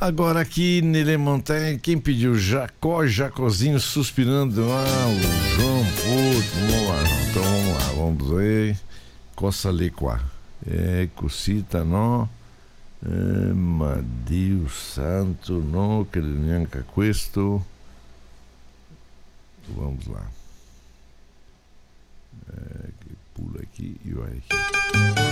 Agora aqui, Nele Montanha, quem pediu? Jacozinho suspirando. O João Porto. Vamos lá, não. Então vamos lá, vamos ver. Cosa lhe qua. Cosita, no? Ma Dio santo, no, che neanche questo. Vamos lá. Que pula aqui e vai aqui.